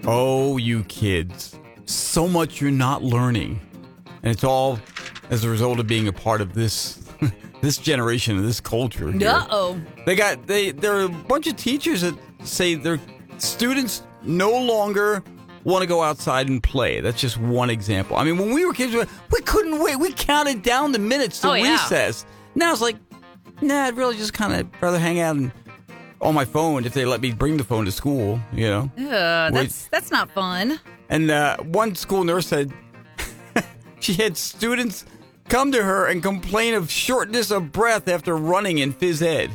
Oh, you kids. So much you're not learning. And it's all as a result of being a part of this this generation, this culture here. Uh-oh. There are a bunch of teachers that say their students no longer want to go outside and play. That's just one example. I mean, when we were kids, we couldn't wait. We counted down the minutes to recess. Now it's like, nah, I'd really just kind of rather hang out on my phone if they let me bring the phone to school, you know. That's not fun. And one school nurse said she had students come to her and complain of shortness of breath after running in phys ed.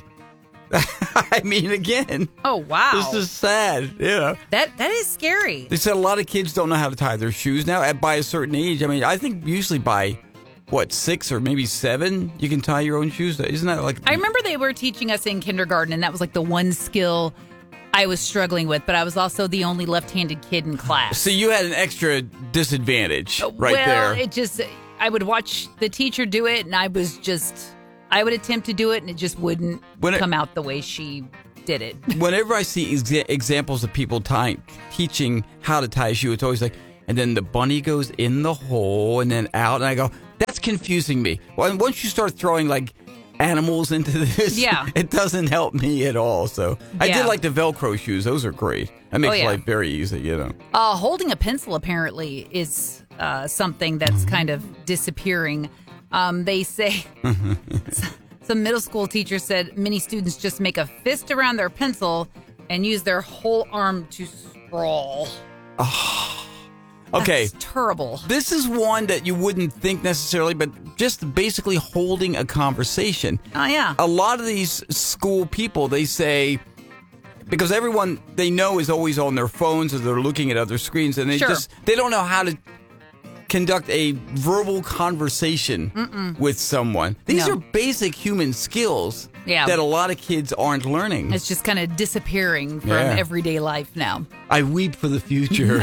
I mean, again. Oh, wow. This is sad. Yeah. That is scary. They said a lot of kids don't know how to tie their shoes now by a certain age. I mean, I think usually by, 6 or maybe 7, you can tie your own shoes. Isn't that like... I remember they were teaching us in kindergarten, and that was like the one skill I was struggling with, but I was also the only left-handed kid in class. So you had an extra disadvantage right there. Well, I would watch the teacher do it, and I would attempt to do it, and it just wouldn't come out the way she did it. Whenever I see examples of people teaching how to tie a shoe, it's always like, and then the bunny goes in the hole and then out, and I go, that's confusing me. Well, once you start throwing like animals into this, it doesn't help me at all. So I did like the Velcro shoes; those are great. That makes life very easy, you know. Holding a pencil apparently is something that's kind of disappearing. They say some middle school teacher said many students just make a fist around their pencil and use their whole arm to scrawl. Oh, okay. That's terrible. This is one that you wouldn't think necessarily, but just basically holding a conversation. Oh, yeah. A lot of these school people, they say, because everyone they know is always on their phones or they're looking at other screens, and they don't know how to conduct a verbal conversation with someone. These are basic human skills that a lot of kids aren't learning. It's just kind of disappearing from everyday life now. I weep for the future.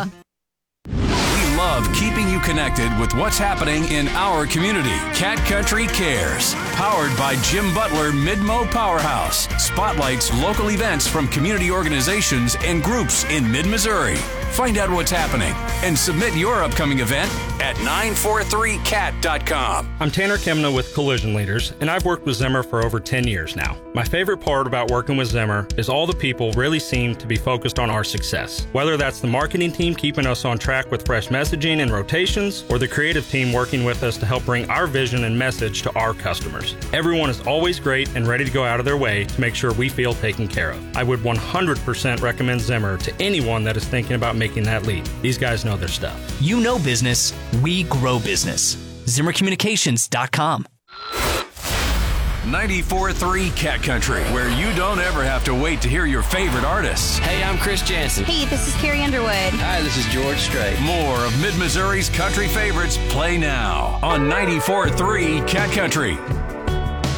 We love keeping you connected with what's happening in our community. Cat Country Cares, powered by Jim Butler Mid-Mo Powerhouse, spotlights local events from community organizations and groups in mid-Missouri. Find out what's happening and submit your upcoming event at 943cat.com. I'm Tanner Kemna with Collision Leaders, and I've worked with Zimmer for over 10 years now. My favorite part about working with Zimmer is all the people really seem to be focused on our success. Whether that's the marketing team keeping us on track with fresh messaging and rotations, or the creative team working with us to help bring our vision and message to our customers. Everyone is always great and ready to go out of their way to make sure we feel taken care of. I would 100% recommend Zimmer to anyone that is thinking about making that leap. These guys know their stuff. You know business, we grow business. ZimmerCommunications.com. 94.3 Cat Country, where you don't ever have to wait to hear your favorite artists. Hey, I'm Chris Jansen. Hey, this is Carrie Underwood. Hi, this is George Strait. More of Mid-Missouri's country favorites play now on 94.3 Cat Country.